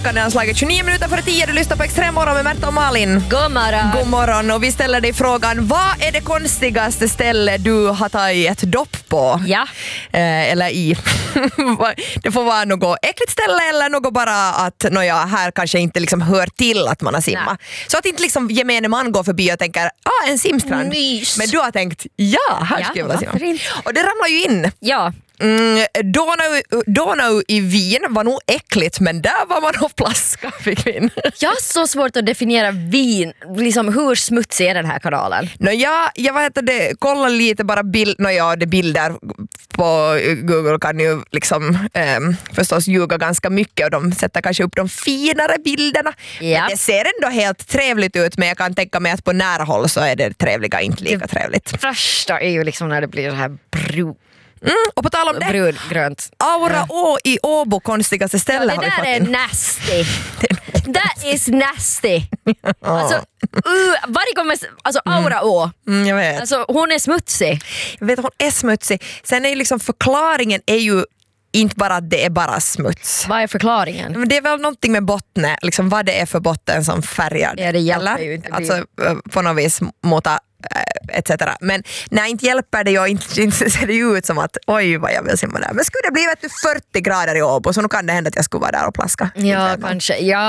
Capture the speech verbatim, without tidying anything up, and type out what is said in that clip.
Klockan är slagit tjugonio minuter före tio. Du lyssnar på Extremmorgon med Märta och Malin. God morgon. God morgon. Och vi ställer dig frågan, vad är det konstigaste stället du har tagit ett dopp på? Ja. Eh, eller i. Det får vara något äckligt ställe eller något bara att nåja, här kanske inte liksom hör till att man har simmat. Nej. Så att inte liksom gemene man går förbi och tänker, ah, en simstrand. Nys. Men du har tänkt, ja, här Ja, ska jag vilja simma. inte? Och det ramlar ju in. Ja. Mm, Donau, Donau i Wien var nog äckligt, men där var man och plaska, fick vi in. Jag har så svårt att definiera Wien, liksom hur smutsig är den här kanalen? No, ja, jag vet att det, kolla lite bara bild, no, ja, det bilder på Google kan ju liksom um, förstås ljuga ganska mycket och de sätter kanske upp de finare bilderna. Ja. Men det ser ändå helt trevligt ut, men jag kan tänka mig att på nära håll så är det trevliga inte lika trevligt. Första är ju liksom när det blir så här bru. Mm, och på tal om det, brungrönt. Aura Å i Åbo, konstigaste ställe, Ja, har vi det fått där är in. nasty. That is nasty. Alltså, uh, varje gånger, alltså Aura Å, Mm, jag vet. alltså hon är smutsig. Jag vet, hon är smutsig. Sen är ju liksom förklaringen är ju inte bara att det är bara smuts. Vad är förklaringen? Men det är väl någonting med botten, liksom vad det är för botten som färgar. Ja, det hjälper eller? ju inte. Alltså på något vis mota et cetera. Men nej, inte hjälper det ju, inte, inte ser det ju ut som att oj vad jag vill simma där. Men skulle det bli vet du, fyrtio grader i Åbo så nu kan det hända att jag skulle vara där och plaska. Ja, kanske. Ja.